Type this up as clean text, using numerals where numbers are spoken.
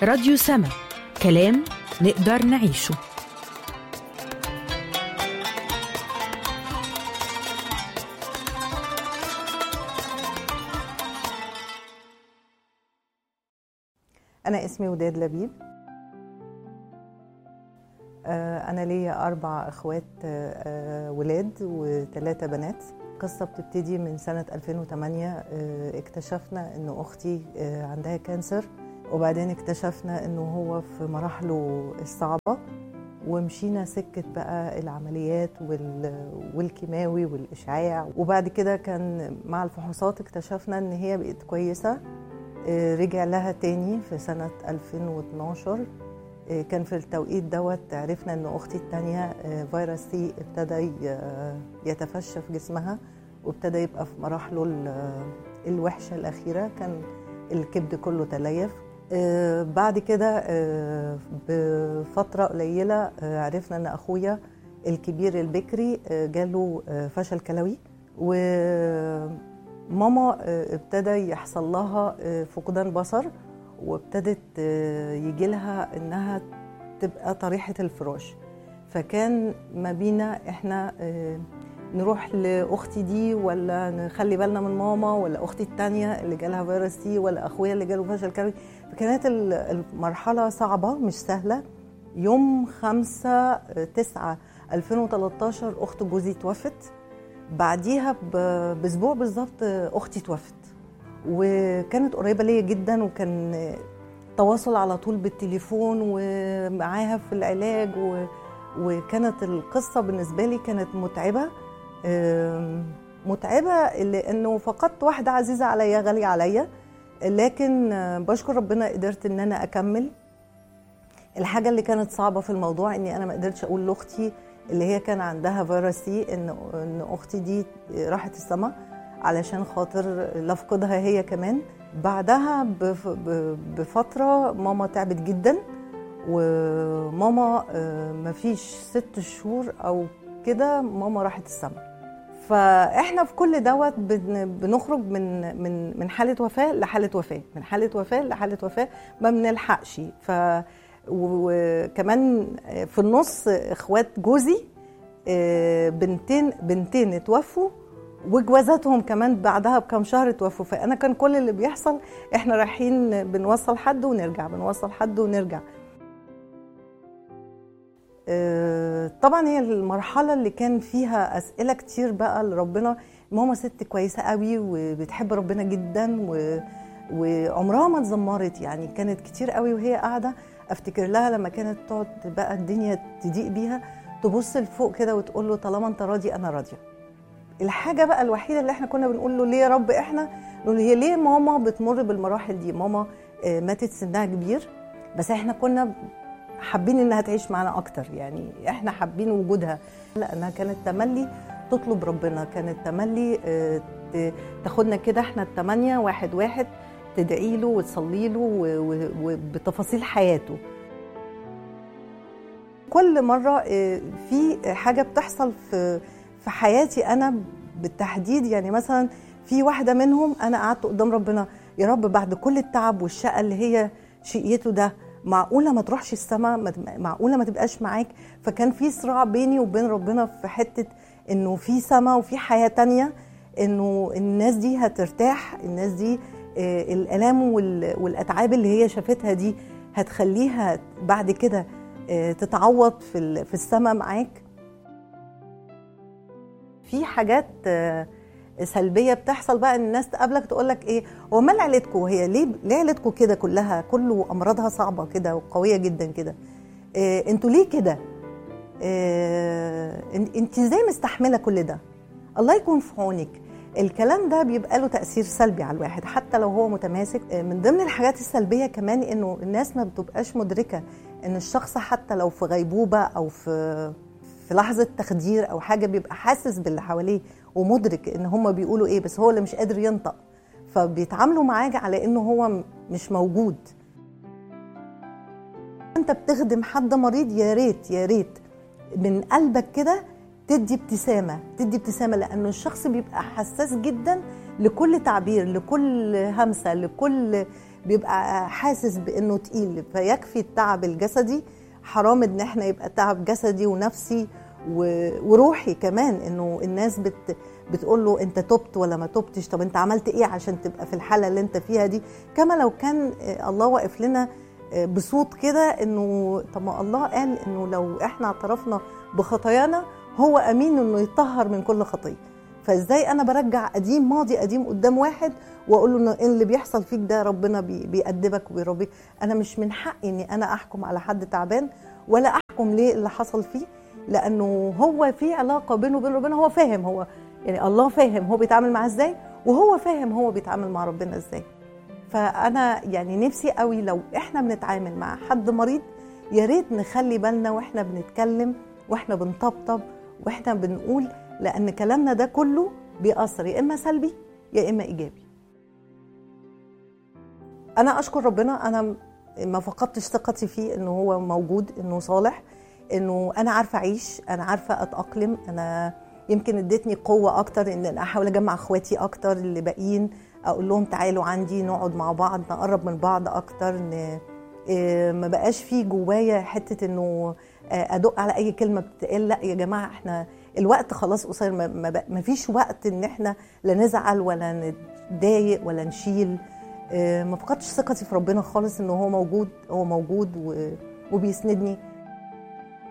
راديو سما، كلام نقدر نعيشه. أنا اسمي وداد لبيب. أنا ليا 4 إخوات ولاد و3 بنات. القصة بتبتدي من سنة 2008. اكتشفنا إن أختي عندها كانسر، وبعدين اكتشفنا إنه هو في مراحله الصعبة، ومشينا سكة بقى العمليات والكيماوي والإشعاع. وبعد كده كان مع الفحوصات اكتشفنا إن هي بقت كويسة. رجع لها تاني في سنة 2012. كان في التوقيت دوت عرفنا ان اختي التانية فيروس سي ابتدى يتفشى في جسمها، وابتدى يبقى في مراحله الوحشة الأخيرة. كان الكبد كله تليف. بعد كده بفترة قليلة عرفنا ان اخويا الكبير البكري جاله فشل كلوي، وماما ابتدى يحصل لها فقدان بصر، وابتدت يجي لها انها تبقى طريحة الفراش. فكان ما بينا احنا نروح لاختي دي، ولا نخلي بالنا من ماما، ولا اختي التانية اللي جالها فيروس سي، ولا اخويا اللي جاله فشل كلوي. فكانت المرحلة صعبة مش سهلة. يوم 5/9/2013 اخت جوزي توفت. بعديها باسبوع بالظبط اختي توفت، وكانت قريبة ليا جدا، وكان تواصل على طول بالتليفون ومعاها في العلاج. وكانت القصة بالنسبة لي كانت متعبة لأنه فقدت واحدة عزيزة عليا غالية عليا، لكن بشكر ربنا قدرت ان انا اكمل. الحاجة اللي كانت صعبة في الموضوع اني انا ما قدرتش اقول لاختي اللي هي كان عندها فيروس سي ان اختي دي راحت السما، علشان خاطر لفقدها هي كمان. بعدها بفترة ماما تعبت جدا، وماما مفيش 6 شهور او كده ماما راحت السما. فاحنا في كل دوت بنخرج من حالة وفاة لحالة وفاة، من حالة وفاة لحالة وفاة، ما بنلحقش. وكمان في النص اخوات جوزي بنتين اتوفوا، وجوازاتهم كمان بعدها بكم شهر اتوفوا. فانا كان كل اللي بيحصل احنا رايحين بنوصل حد ونرجع، بنوصل حد ونرجع. طبعا هي المرحلة اللي كان فيها أسئلة كتير بقى لربنا. ماما ست كويسة قوي وبتحب ربنا جدا، وعمرها ما اتذمرت. يعني كانت كتير قوي وهي قاعدة افتكر لها لما كانت تقعد بقى الدنيا تضيق بيها، تبص لفوق كده وتقول له طالما انت راضي انا راضية. الحاجة بقى الوحيدة اللي احنا كنا بنقول له ليه يا رب احنا نقول هي ليه ماما بتمر بالمراحل دي؟ ماما ماتت سنها كبير، بس احنا كنا حابين انها تعيش معنا اكتر. يعني احنا حابين وجودها، لانها كانت تملي تطلب ربنا، كانت تملي تاخدنا كده احنا ال8 واحد تدعي له وتصلي له وبتفاصيل حياته. كل مرة في حاجة بتحصل في حياتي انا بالتحديد. يعني مثلا في واحدة منهم انا قعدت قدام ربنا، يا رب بعد كل التعب والشقة اللي هي شقيته ده، معقولة ما تروحش السما؟ معقولة ما تبقاش معاك؟ فكان في صراع بيني وبين ربنا في حتة انه في سما وفي حياة تانية، انه الناس دي هترتاح، الناس دي الالام والاتعاب اللي هي شافتها دي هتخليها بعد كده تتعوض في السما معاك. في حاجات سلبيه بتحصل بقى، ان الناس تقابلك تقول لك ايه هو مال عيلتكم؟ هي ليه عيلتكم كده كلها كله امراضها صعبه كده وقويه جدا كده؟ انتوا ليه كده؟ انت ازاي مستحمله كل ده؟ الله يكون في عونك. الكلام ده بيبقى له تاثير سلبي على الواحد حتى لو هو متماسك. من ضمن الحاجات السلبيه كمان انه الناس ما بتبقاش مدركه ان الشخص حتى لو في غيبوبه او في لحظه تخدير او حاجه بيبقى حاسس باللي حواليه ومدرك ان هم بيقولوا ايه، بس هو اللي مش قادر ينطق، فبيتعاملوا معاه على انه هو مش موجود. انت بتخدم حد مريض، يا ريت من قلبك كده تدي ابتسامة، لأنه الشخص بيبقى حساس جدا لكل تعبير، لكل همسة، بيبقى حاسس بانه تقيل، فيكفي التعب الجسدي، حرام ان احنا يبقى تعب جسدي ونفسي وروحي كمان، انه الناس بتقول له انت تبت ولا ما تبتش، طب انت عملت ايه عشان تبقى في الحالة اللي انت فيها دي. كما لو كان الله واقف لنا بصوت كده، انه طب ما الله قال انه لو احنا اعترفنا بخطايانا هو امين انه يطهر من كل خطيه. فازاي انا برجع قديم، ماضي قديم قدام واحد واقول له ان اللي بيحصل فيك ده ربنا بيأدبك وبيربيك؟ انا مش من حقي اني انا احكم على حد تعبان ولا احكم ليه اللي حصل فيه، لانه هو في علاقه بينه وبين ربنا. هو فاهم، هو يعني الله فاهم هو بيتعامل معاه ازاي، وهو فاهم هو بيتعامل مع ربنا ازاي. فانا يعني نفسي قوي لو احنا بنتعامل مع حد مريض، يا ريت نخلي بالنا واحنا بنتكلم واحنا بنطبطب واحنا بنقول، لان كلامنا ده كله بيأثر يا اما سلبي يا اما ايجابي. انا اشكر ربنا، انا ما فقدتش ثقتي فيه انه هو موجود، انه صالح، انه انا عارفه اعيش، انا عارفه اتأقلم. انا يمكن ادتني قوه اكتر ان انا احاول اجمع اخواتي اكتر اللي باقيين، اقول لهم تعالوا عندي نقعد مع بعض، نقرب من بعض اكتر، ما بقاش فيه جوايا حته انه ادق على اي كلمه بتتقال. لا يا جماعه، احنا الوقت خلاص قصير، ما فيش وقت ان احنا لا نزعل ولا نتضايق ولا نشيل. ما فقدتش ثقتي في ربنا خالص، انه هو موجود وبيسندني.